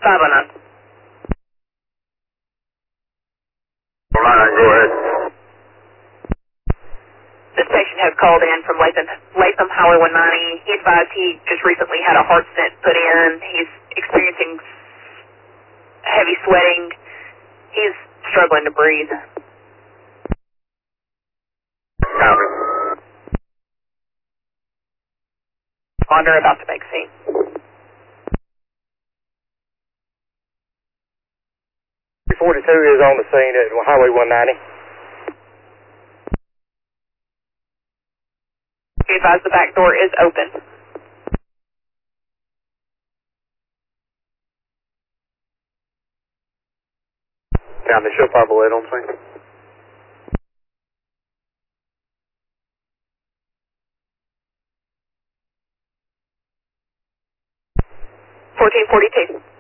509. Go ahead. This patient has called in from Latham Highway 190. He advised he just recently had a heart stent put in. He's experiencing heavy sweating. He's struggling to breathe. Copy. Responder about to make scene. 42 is on the scene at Highway 190. Be advised the back door is open. Down the show 508 on scene. 1442.